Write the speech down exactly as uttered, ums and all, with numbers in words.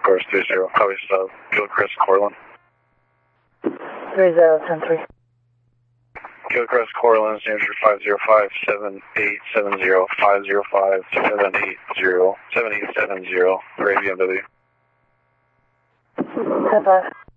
course three zero, probably uh, Gilchrist, Cortland. three zero, ten three. Gilchrist, Cortland, New Hampshire five zero five seven eight seven zero five zero five seven eight zero seven eight seven zero for A B M W. ten five.